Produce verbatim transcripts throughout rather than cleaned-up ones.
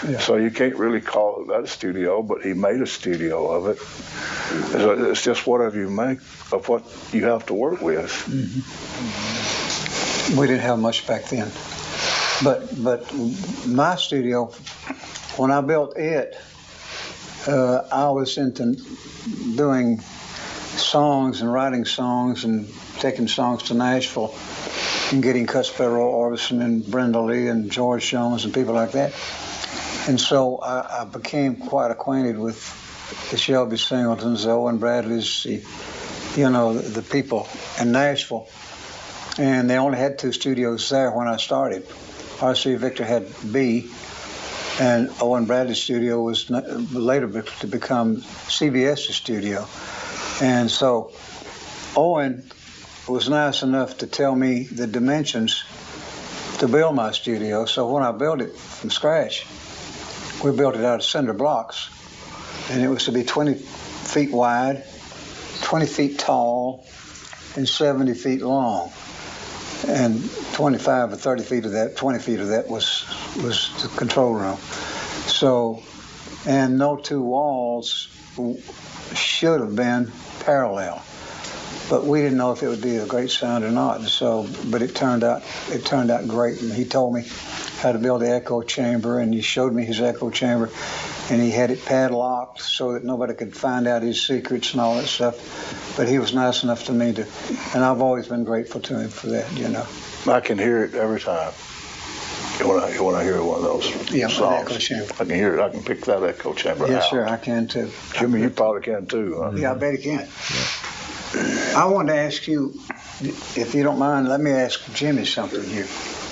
Yeah. So you can't really call that a studio, but he made a studio of it. It's just whatever you make of what you have to work with. Mm-hmm. We didn't have much back then. But but my studio, when I built it, uh, I was into doing songs and writing songs and taking songs to Nashville and getting cuts by Roy Orbison and Brenda Lee and George Jones and people like that. And so I, I became quite acquainted with the Shelby Singletons, the Owen Bradleys, the, you know, the, the people in Nashville. And they only had two studios there when I started. R C Victor had B, and Owen Bradley's studio was later to become CBS's studio. And so Owen was nice enough to tell me the dimensions to build my studio. So when I built it from scratch, we built it out of cinder blocks, and it was to be twenty feet wide, twenty feet tall, and seventy feet long. And twenty-five or thirty feet of that, twenty feet of that was was the control room. So, and no two walls should have been parallel, but we didn't know if it would be a great sound or not. And so, but it turned out it turned out great. And he told me how to build the echo chamber, and he showed me his echo chamber, and he had it padlocked so that nobody could find out his secrets and all that stuff. But he was nice enough to me to, and I've always been grateful to him for that, you know. I can hear it every time when I when I hear one of those yeah, songs. Echo chamber. I can hear it. I can pick that echo chamber yes, out. Sir, I can too. Jimmy, you probably can too. Huh? Yeah, I bet he can. Yeah. I wanted to ask you, if you don't mind, let me ask Jimmy something here.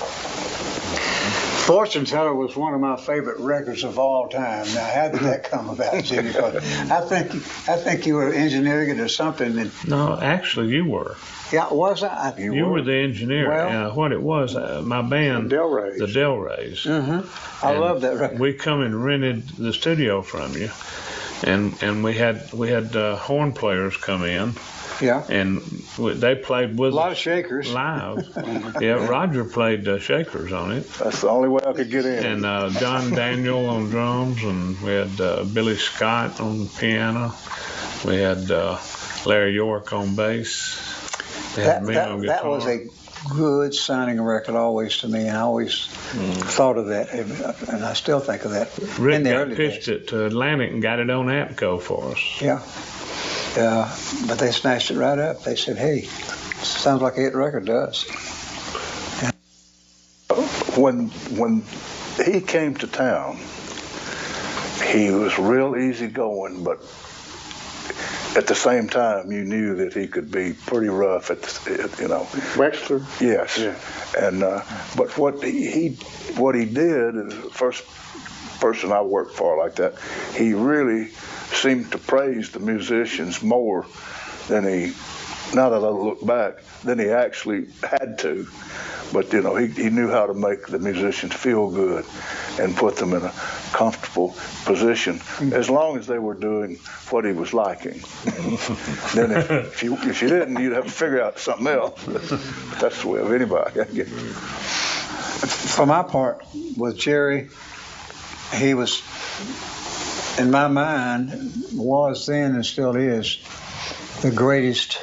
Fortune Teller was one of my favorite records of all time. Now, how did that come about, Jimmy? Because I think I think you were engineering it or something. And, no, actually, you were. Yeah, was I? You, you were. were the engineer. Well, uh, what it was, uh, my band, the Delrays. The Delrays. Mm-hmm. I love that record. We come and rented the studio from you, and and we had we had uh, horn players come in. Yeah. And they played with a lot of shakers live. Yeah, Roger played uh, shakers on it. That's the only way I could get in. And uh, John Daniel on drums, and we had uh, Billy Scott on piano. We had uh, Larry York on bass. They that had me that, on guitar. That was a good sounding record always to me, and I always mm. thought of that, and I still think of that. Rick in the got early pitched days. it to Atlantic and got it on APCO for us. Yeah. Uh, but they snatched it right up. They said, hey, sounds like a hit record to us. And when when he came to town, he was real easygoing, but at the same time, you knew that he could be pretty rough. At the, you know, Wexler. Yes. Yeah. And uh, but what he, he what he did is the first person I worked for like that. He really seemed to praise the musicians more than he, now that I look back, than he actually had to. But, you know, he, he knew how to make the musicians feel good and put them in a comfortable position, mm-hmm. as long as they were doing what he was liking. Then if, if, you, if you didn't, you'd have to figure out something else. That's the way of anybody, I guess. For my part, with Jerry, he was, in my mind, was then and still is the greatest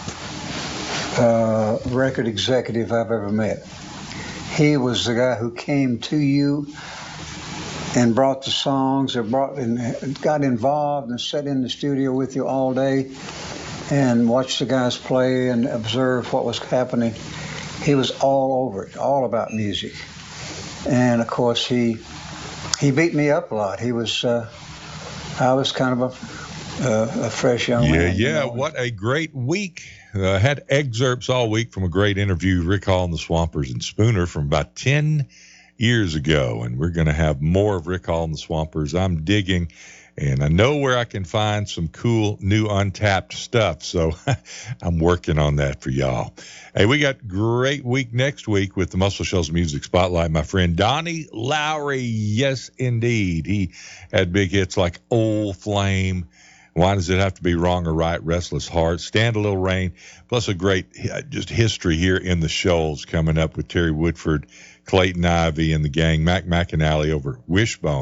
uh, record executive I've ever met. He was the guy who came to you and brought the songs, or brought and got involved and sat in the studio with you all day and watched the guys play and observe what was happening. He was all over it, all about music. And of course, he he beat me up a lot. He was. Uh, I was kind of a, uh, a fresh young yeah, man. Yeah, yeah. You know? What a great week. Uh, had excerpts all week from a great interview, Rick Hall and the Swampers and Spooner, from about ten years ago. And we're going to have more of Rick Hall and the Swampers. I'm digging, and I know where I can find some cool new untapped stuff. So I'm working on that for y'all. Hey, we got great week next week with the Muscle Shoals Music Spotlight. My friend Donnie Lowry. Yes, indeed. He had big hits like Old Flame, Why Does It Have to Be Wrong or Right, Restless Heart, Stand a Little Rain, plus a great uh, just history here in the Shoals coming up with Terry Woodford, Clayton Ivey and the gang, Mac McAnally over Wishbone.